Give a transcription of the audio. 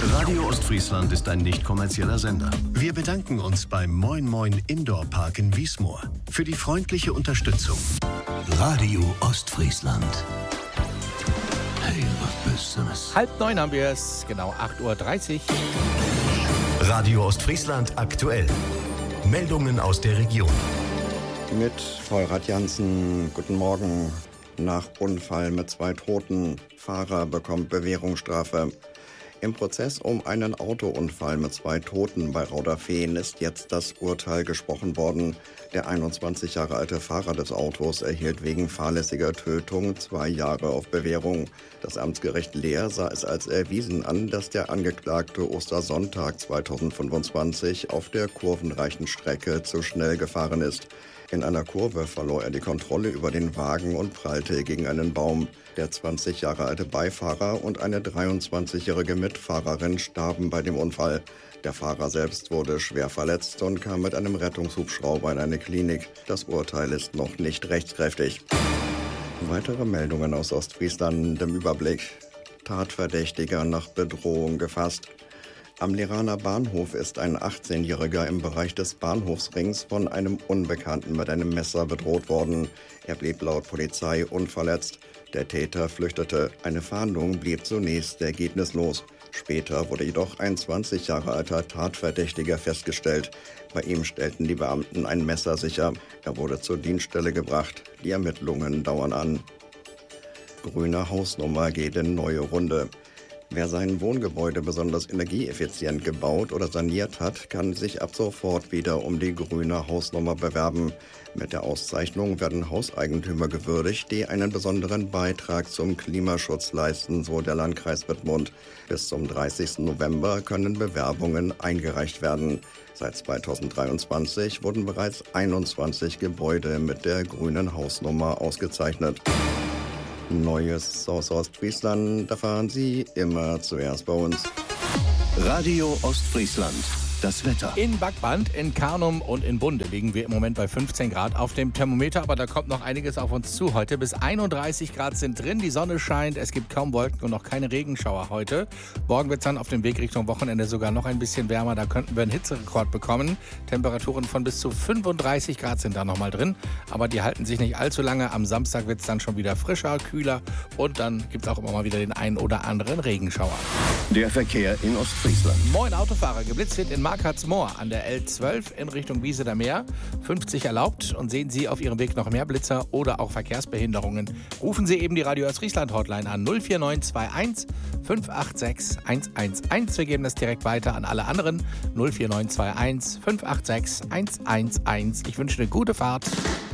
Radio Ostfriesland ist ein nicht kommerzieller Sender. Wir bedanken uns beim Moin Moin Indoor Park in Wiesmoor für die freundliche Unterstützung. Radio Ostfriesland. Hey, was bist du das? 8:30 haben wir es, genau 8:30 Uhr. Radio Ostfriesland aktuell. Meldungen aus der Region. Mit Vollrad Jansen, guten Morgen. Nach Unfall mit 2 Toten. Fahrer bekommt Bewährungsstrafe. Im Prozess um einen Autounfall mit 2 Toten bei Rauderfehn ist jetzt das Urteil gesprochen worden. Der 21 Jahre alte Fahrer des Autos erhielt wegen fahrlässiger Tötung 2 Jahre auf Bewährung. Das Amtsgericht Leer sah es als erwiesen an, dass der Angeklagte Ostersonntag 2025 auf der kurvenreichen Strecke zu schnell gefahren ist. In einer Kurve verlor er die Kontrolle über den Wagen und prallte gegen einen Baum. Der 20 Jahre alte Beifahrer und eine 23-jährige Mitfahrerin starben bei dem Unfall. Der Fahrer selbst wurde schwer verletzt und kam mit einem Rettungshubschrauber in eine Klinik. Das Urteil ist noch nicht rechtskräftig. Weitere Meldungen aus Ostfriesland im Überblick. Tatverdächtiger nach Bedrohung gefasst. Am Leraner Bahnhof ist ein 18-Jähriger im Bereich des Bahnhofsrings von einem Unbekannten mit einem Messer bedroht worden. Er blieb laut Polizei unverletzt. Der Täter flüchtete. Eine Fahndung blieb zunächst ergebnislos. Später wurde jedoch ein 20 Jahre alter Tatverdächtiger festgestellt. Bei ihm stellten die Beamten ein Messer sicher. Er wurde zur Dienststelle gebracht. Die Ermittlungen dauern an. Grüne Hausnummer geht in neue Runde. Wer sein Wohngebäude besonders energieeffizient gebaut oder saniert hat, kann sich ab sofort wieder um die grüne Hausnummer bewerben. Mit der Auszeichnung werden Hauseigentümer gewürdigt, die einen besonderen Beitrag zum Klimaschutz leisten, so der Landkreis Wittmund. Bis zum 30. November können Bewerbungen eingereicht werden. Seit 2023 wurden bereits 21 Gebäude mit der grünen Hausnummer ausgezeichnet. Neues aus Ostfriesland erfahren Sie immer zuerst bei uns. Radio Ostfriesland. Das Wetter. In Backband, in Karnum und in Bunde liegen wir im Moment bei 15 Grad auf dem Thermometer, aber da kommt noch einiges auf uns zu heute. Bis 31 Grad sind drin, die Sonne scheint, es gibt kaum Wolken und noch keine Regenschauer heute. Morgen wird es dann auf dem Weg Richtung Wochenende sogar noch ein bisschen wärmer, da könnten wir einen Hitzerekord bekommen. Temperaturen von bis zu 35 Grad sind da nochmal drin, aber die halten sich nicht allzu lange. Am Samstag wird es dann schon wieder frischer, kühler und dann gibt es auch immer mal wieder den einen oder anderen Regenschauer. Der Verkehr in Ostfriesland. Moin Autofahrer, geblitzt wird in Markhartsmoor an der L12 in Richtung Wieseder Meer. 50 erlaubt und sehen Sie auf Ihrem Weg noch mehr Blitzer oder auch Verkehrsbehinderungen. Rufen Sie eben die Radio Ostfriesland Hotline an 04921 586 111. Wir geben das direkt weiter an alle anderen 04921 586 111. Ich wünsche eine gute Fahrt.